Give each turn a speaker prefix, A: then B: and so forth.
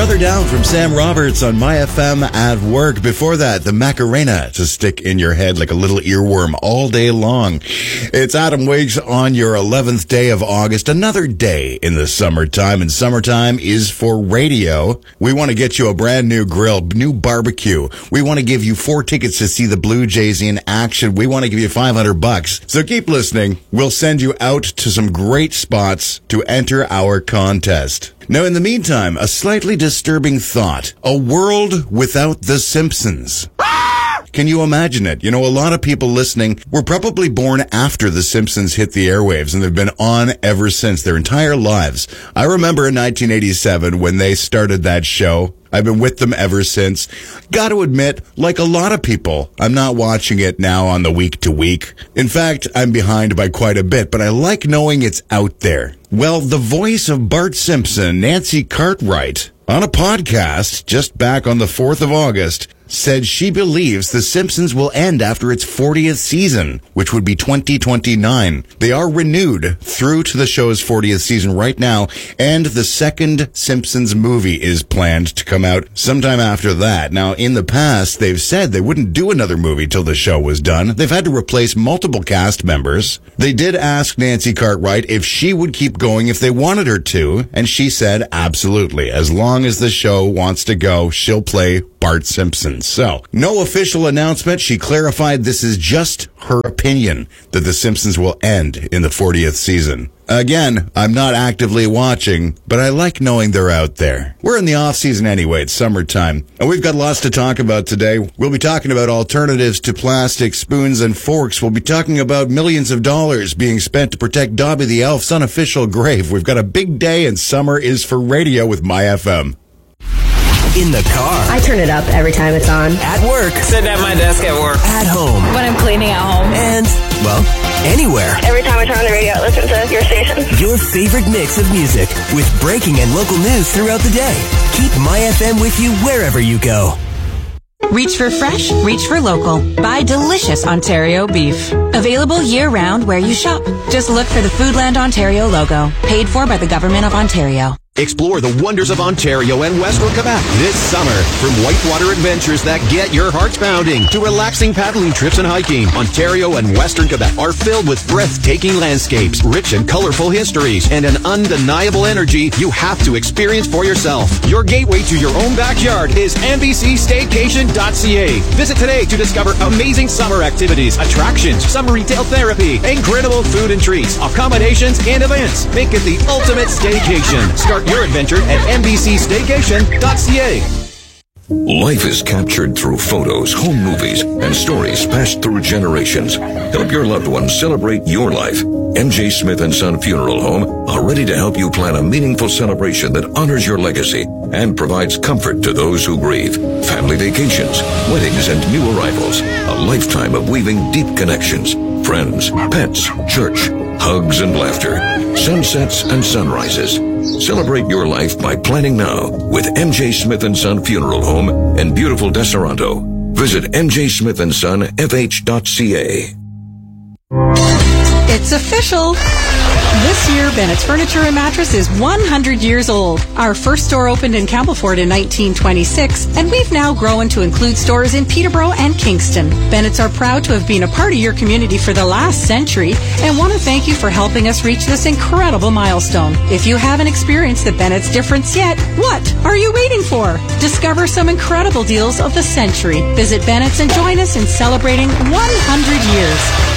A: Brother Down from Sam Roberts on My FM at work. Before that, the Macarena to stick in your head like a little earworm all day long. It's Adam Wiggs on your 11th day of August, another day in the summertime, and summertime is for radio. We want to get you a brand new grill, new barbecue. We want to give you 4 tickets to see the Blue Jays in action. We want to give you $500. So keep listening. We'll send you out to some great spots to enter our contest. Now, in the meantime, a slightly disturbing thought. A world without The Simpsons. Can you imagine it? You know, a lot of people listening were probably born after The Simpsons hit the airwaves, and they've been on ever since, their entire lives. I remember in 1987 when they started that show. I've been with them ever since. Got to admit, like a lot of people, I'm not watching it now on the week to week. In fact, I'm behind by quite a bit, but I like knowing it's out there. Well, the voice of Bart Simpson, Nancy Cartwright, on a podcast just back on the 4th of August, said she believes The Simpsons will end after its 40th season, which would be 2029. They are renewed through to the show's 40th season right now, and the second Simpsons movie is planned to come out sometime after that. Now, in the past, they've said they wouldn't do another movie till the show was done. They've had to replace multiple cast members. They did ask Nancy Cartwright if she would keep going if they wanted her to, and she said absolutely. As long as the show wants to go, she'll play Bart Simpson. So, no official announcement. She clarified this is just her opinion that The Simpsons will end in the 40th season. Again, I'm not actively watching, but I like knowing they're out there. We're in the off-season anyway. It's summertime. And we've got lots to talk about today. We'll be talking about alternatives to plastic spoons and forks. We'll be talking about millions of dollars being spent to protect Dobby the Elf's unofficial grave. We've got a big day, and summer is for radio with My FM.
B: In the car.
C: I turn it up every time it's on.
B: At work.
D: Sit at my desk at work.
B: At home.
E: When I'm cleaning at home.
B: And, well, anywhere.
C: Every time I turn on the radio, I listen to your station.
B: Your favorite mix of music with breaking and local news throughout the day. Keep My FM with you wherever you go.
F: Reach for fresh, reach for local. Buy delicious Ontario beef. Available year-round where you shop. Just look for the Foodland Ontario logo. Paid for by the Government of Ontario.
G: Explore the wonders of Ontario and Western Quebec this summer. From whitewater adventures that get your hearts pounding to relaxing paddling trips and hiking, Ontario and Western Quebec are filled with breathtaking landscapes, rich and colorful histories, and an undeniable energy you have to experience for yourself. Your gateway to your own backyard is NBCStaycation.ca. Visit today to discover amazing summer activities, attractions, summer retail therapy, incredible food and treats, accommodations, and events. Make it the ultimate staycation. Start your adventure at NBCStaycation.ca.
H: Life is captured through photos, home movies, and stories passed through generations. Help your loved ones celebrate your life. MJ Smith & Son Funeral Home are ready to help you plan a meaningful celebration that honors your legacy and provides comfort to those who grieve. Family vacations, weddings, and new arrivals. A lifetime of weaving deep connections. Friends, pets, church, hugs and laughter. Sunsets and sunrises. Celebrate your life by planning now with MJ Smith & Son Funeral Home in beautiful Desseranto. Visit mjsmithandsonfh.ca.
I: It's official. This year, Bennett's Furniture and Mattress is 100 years old. Our first store opened in Campbellford in 1926, and we've now grown to include stores in Peterborough and Kingston. Bennett's are proud to have been a part of your community for the last century and want to thank you for helping us reach this incredible milestone. If you haven't experienced the Bennett's difference yet, what are you waiting for? Discover some incredible deals of the century. Visit Bennett's and join us in celebrating 100 years.